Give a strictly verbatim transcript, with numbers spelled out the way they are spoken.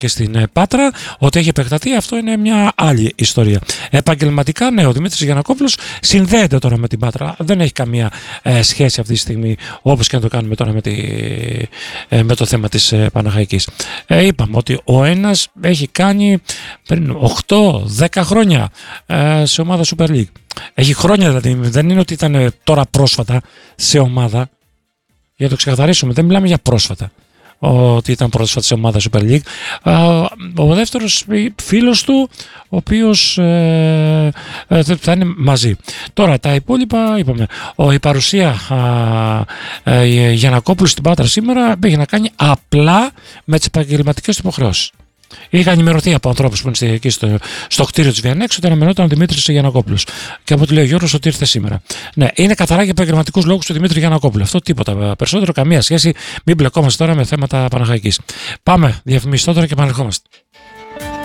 και στην Πάτρα. Ότι έχει επεκταθεί, αυτό είναι μια άλλη ιστορία. Επαγγελματικά, ναι, ο Δημήτρης Γιαννακόπουλος συνδέεται τώρα με την Πάτρα. Δεν έχει καμία ε, σχέση αυτή τη στιγμή, όπως και να το κάνουμε τώρα με, τη, ε, με το θέμα της ε, Παναχαϊκής. Ε, είπαμε ότι ο ένας έχει κάνει πριν οκτώ δέκα χρόνια ε, σε ομάδα Super League. Έχει χρόνια δηλαδή, δεν είναι ότι ήταν τώρα πρόσφατα σε ομάδα. Για να το ξεκαθαρίσουμε, δεν μιλάμε για πρόσφατα ότι ήταν πρόσφατα σε ομάδα Super League. Ο δεύτερος φίλος του, ο οποίος ε, ε, θα είναι μαζί. Τώρα τα υπόλοιπα, είπαμε, ο, η παρουσία ε, Γιαννακόπουλου στην Πάτρα σήμερα έχει να κάνει απλά με τις επαγγελματικές του υποχρεώσεις. Είχα ενημερωθεί από ανθρώπους που είναι εκεί στο, στο κτίριο της Βιανέξ ότι αναμενόταν ο Δημήτρης Γιαννακόπουλος. Και από ό,τι λέει ο Γιώργος ότι ήρθε σήμερα. Ναι, είναι καθαρά για επαγγελματικούς λόγους του Δημήτρη Γιαννακόπουλου. Αυτό τίποτα περισσότερο, καμία σχέση. Μην μπλεκόμαστε τώρα με θέματα Παναχαϊκής. Πάμε διαφημιστώ τώρα και επανερχόμαστε.